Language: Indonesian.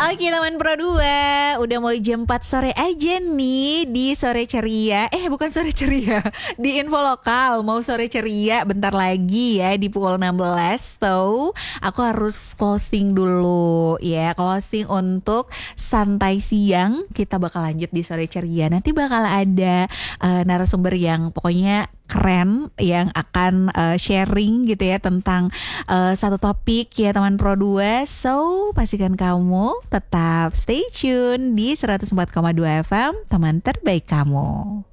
Oke teman Pro 2, udah mau jam 4 sore aja nih di Sore Ceria. Bukan Sore Ceria, di Info Lokal. Mau Sore Ceria bentar lagi ya di pukul 16. So, aku harus closing dulu ya. Closing untuk santai siang. Kita bakal lanjut di Sore Ceria. Nanti bakal ada narasumber yang pokoknya keren yang akan sharing gitu ya tentang satu topik ya teman Pro 2. So, pastikan kamu tetap stay tune di 104,2 FM, teman terbaik kamu.